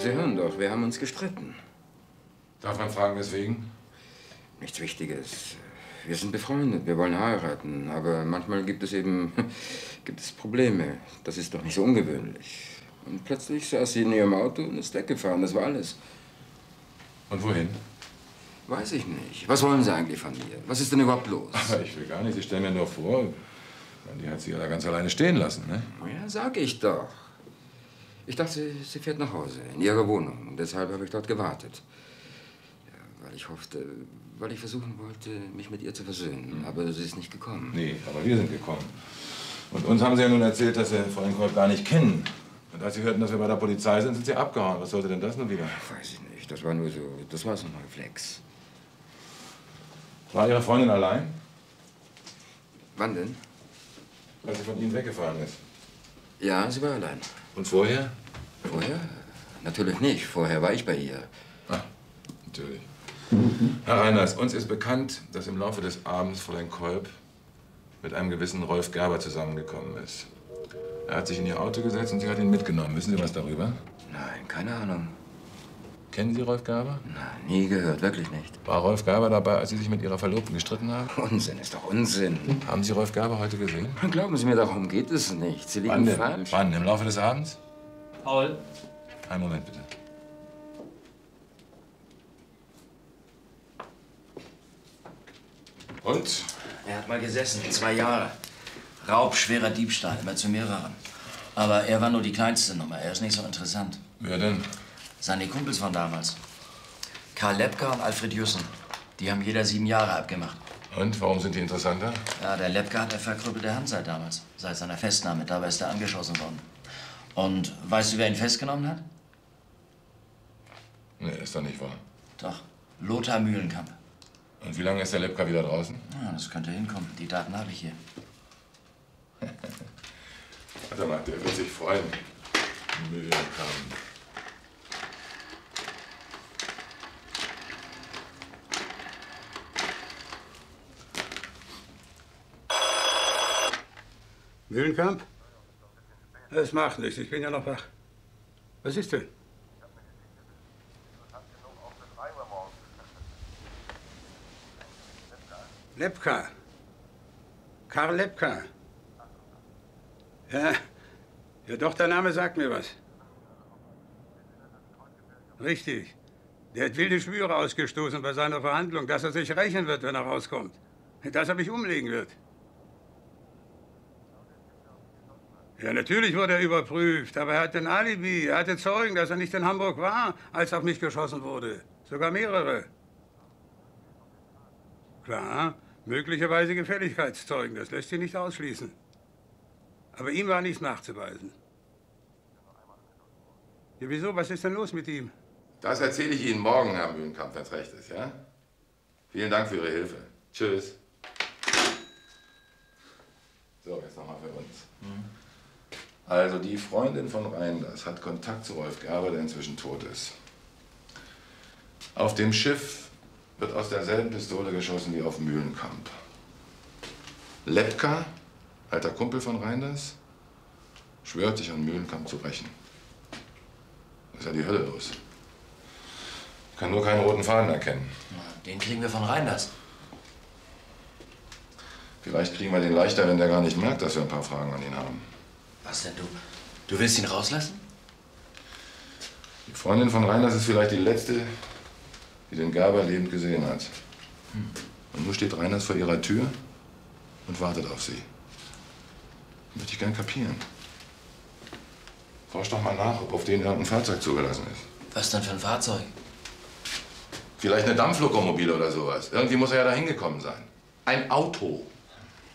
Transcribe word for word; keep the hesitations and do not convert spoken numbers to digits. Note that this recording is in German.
Sie hören doch, wir haben uns gestritten. Darf man fragen, weswegen? Nichts Wichtiges. Wir sind befreundet, wir wollen heiraten. Aber manchmal gibt es eben gibt es Probleme. Das ist doch nicht so ungewöhnlich. Und plötzlich saß sie in ihrem Auto und ist weggefahren. Das war alles. Und wohin? Weiß ich nicht. Was wollen Sie eigentlich von mir? Was ist denn überhaupt los? Aber ich will gar nicht. Sie stellen mir nur vor, die hat sie ja da ganz alleine stehen lassen, ne? Ja, sag ich doch. Ich dachte, sie fährt nach Hause, in ihre Wohnung. Und deshalb habe ich dort gewartet. Ja, weil ich hoffte, weil ich versuchen wollte, mich mit ihr zu versöhnen. Aber sie ist nicht gekommen. Nee, aber wir sind gekommen. Und uns haben sie ja nun erzählt, dass sie Frau Kolb gar nicht kennen. Und als sie hörten, dass wir bei der Polizei sind, sind sie abgehauen. Was sollte denn das nun wieder? Weiß ich nicht. Das war nur so, das war so ein Reflex. War Ihre Freundin allein? Wann denn? Als sie von Ihnen weggefahren ist. Ja, sie war allein. Und vorher? Vorher? Natürlich nicht. Vorher war ich bei ihr. Ah, natürlich. Herr Reiners, uns ist bekannt, dass im Laufe des Abends Fräulein Kolb mit einem gewissen Rolf Gerber zusammengekommen ist. Er hat sich in ihr Auto gesetzt und sie hat ihn mitgenommen. Wissen Sie was darüber? Nein, keine Ahnung. Kennen Sie Rolf Gerber? Nein, nie gehört, wirklich nicht. War Rolf Gerber dabei, als Sie sich mit Ihrer Verlobten gestritten haben? Unsinn, ist doch Unsinn. Haben Sie Rolf Gerber heute gesehen? Glauben Sie mir, darum geht es nicht. Sie liegen Wann denn? falsch. Wann? Im Laufe des Abends? Paul. Einen Moment, bitte. Und? Er hat mal gesessen, zwei Jahre. Raub, schwerer Diebstahl, immer zu mehreren. Aber er war nur die kleinste Nummer, er ist nicht so interessant. Wer denn? Seine Kumpels von damals. Karl Lepka und Alfred Jussen. Die haben jeder sieben Jahre abgemacht. Und, warum sind die interessanter? Ja, der Lepka hat eine verkrüppelte Hand seit damals. Seit seiner Festnahme, dabei ist er angeschossen worden. Und weißt du, wer ihn festgenommen hat? Nee, ist doch nicht wahr. Doch, Lothar Mühlenkamp. Und wie lange ist der Lepka wieder draußen? Ja, das könnte hinkommen. Die Daten habe ich hier. Warte mal, der wird sich freuen. Mühlenkamp. Mühlenkamp? Es macht nichts, ich bin ja noch wach. Was ist denn? Lepka. Karl Lepka. Ja, ja doch, der Name sagt mir was. Richtig. Der hat wilde Schwüre ausgestoßen bei seiner Verhandlung, dass er sich rächen wird, wenn er rauskommt. Dass er mich umlegen wird. Ja, natürlich wurde er überprüft, aber er hatte ein Alibi. Er hatte Zeugen, dass er nicht in Hamburg war, als auf mich geschossen wurde. Sogar mehrere. Klar, möglicherweise Gefälligkeitszeugen, das lässt sich nicht ausschließen. Aber ihm war nichts nachzuweisen. Ja, wieso? Was ist denn los mit ihm? Das erzähle ich Ihnen morgen, Herr Mühlenkamp, wenn es recht ist, ja? Vielen Dank für Ihre Hilfe. Tschüss. So, jetzt nochmal für uns. Mhm. Also, die Freundin von Reinders hat Kontakt zu Rolf Gerber, der inzwischen tot ist. Auf dem Schiff wird aus derselben Pistole geschossen wie auf Mühlenkamp. Lepka, alter Kumpel von Reinders, schwört sich an Mühlenkamp zu rächen. Das ist ja die Hölle los. Ich kann nur keinen roten Faden erkennen. Den kriegen wir von Reinders. Vielleicht kriegen wir den leichter, wenn der gar nicht merkt, dass wir ein paar Fragen an ihn haben. Was denn, du? Du willst ihn rauslassen? Die Freundin von Reiners ist vielleicht die letzte, die den Gerber lebend gesehen hat. Hm. Und nun steht Reiners vor ihrer Tür und wartet auf sie. Das möchte ich gern kapieren. Forsch doch mal nach, ob auf den irgendein Fahrzeug zugelassen ist. Was denn für ein Fahrzeug? Vielleicht eine Dampflokomobile oder sowas. Irgendwie muss er ja da hingekommen sein. Ein Auto.